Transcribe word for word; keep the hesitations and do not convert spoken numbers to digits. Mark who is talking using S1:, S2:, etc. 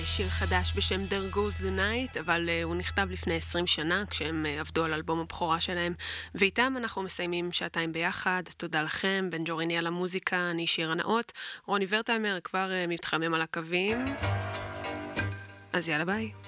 S1: שיר חדש בשם There Goes the Night, אבל uh, הוא נכתב לפני עשרים שנה כשהם uh, עבדו על אלבום הבכורה שלהם, ואיתם אנחנו מסיימים שעתיים ביחד. תודה לכם, בן ג'וריני על המוזיקה, אני שירה נאות, רוני ורטהיימר כבר uh, מתחמם על הקווים, אז יאללה ביי.